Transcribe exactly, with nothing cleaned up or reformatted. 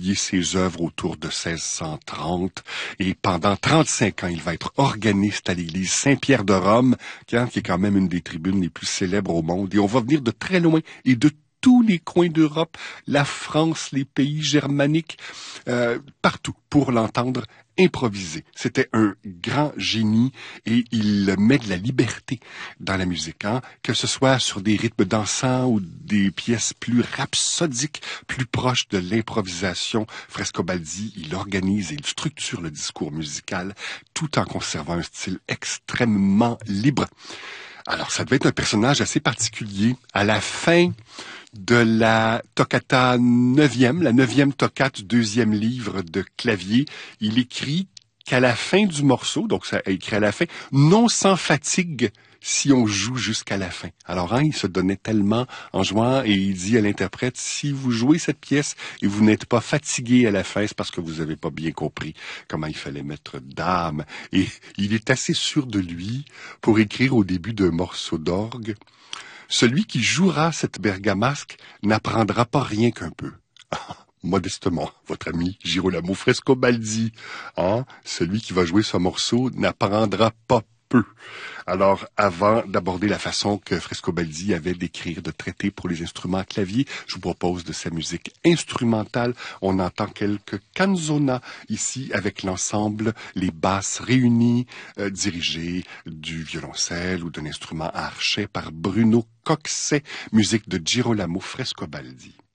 publié ses œuvres autour de seize cent trente et pendant trente-cinq ans, il va être organiste à l'église Saint-Pierre de Rome, qui est quand même une des tribunes les plus célèbres au monde. Et on va venir de très loin et de tous les coins d'Europe, la France, les pays germaniques, euh, partout pour l'entendre improviser. C'était un grand génie et il met de la liberté dans la musique, hein? Que ce soit sur des rythmes dansants ou des pièces plus rhapsodiques, plus proches de l'improvisation. Frescobaldi, il organise et il structure le discours musical tout en conservant un style extrêmement libre. Alors, ça devait être un personnage assez particulier. À la fin de la toccata neuvième, la neuvième toccate du deuxième livre de clavier, il écrit qu'à la fin du morceau, donc ça écrit à la fin, non sans fatigue si on joue jusqu'à la fin. Alors, hein, il se donnait tellement en jouant et il dit à l'interprète, si vous jouez cette pièce et vous n'êtes pas fatigué à la fin, c'est parce que vous n'avez pas bien compris comment il fallait mettre d'âme. Et il est assez sûr de lui pour écrire au début d'un morceau d'orgue, celui qui jouera cette bergamasque n'apprendra pas rien qu'un peu. Modestement, votre ami Girolamo Frescobaldi, hein? Celui qui va jouer ce morceau n'apprendra pas peu. Alors, avant d'aborder la façon que Frescobaldi avait d'écrire, de traiter pour les instruments à clavier, je vous propose de sa musique instrumentale. On entend quelques canzonas ici avec l'ensemble, les basses réunies, euh, dirigées du violoncelle ou d'un instrument à archet par Bruno Coxet, musique de Girolamo Frescobaldi.